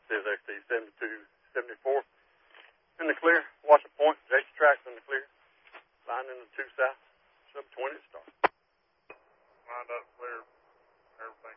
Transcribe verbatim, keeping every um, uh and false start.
C S X T seventy-two seventy-four. In the clear, Washington Point, J C tracks in the clear. Line in the two south, sub twenty start. Lined up clear, everything